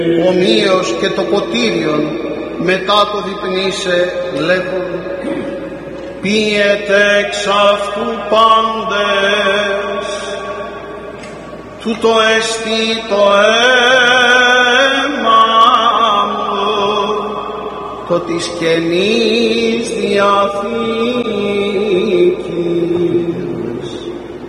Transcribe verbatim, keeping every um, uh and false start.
ομοίως και το ποτήριον μετά το διπνήσε λέγον, πίετε εξ αυτού πάντες, τούτο έστι το αίμα μου, το της Καινής Διαθήκης.